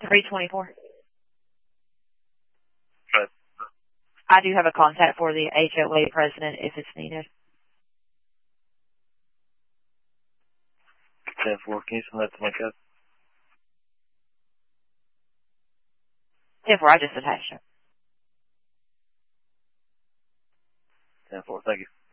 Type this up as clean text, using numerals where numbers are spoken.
324. Right. I do have a contact for the HOA president if it's needed. 10-4, can you send that to my cat? 10-4, I just attached it. 10-4, thank you.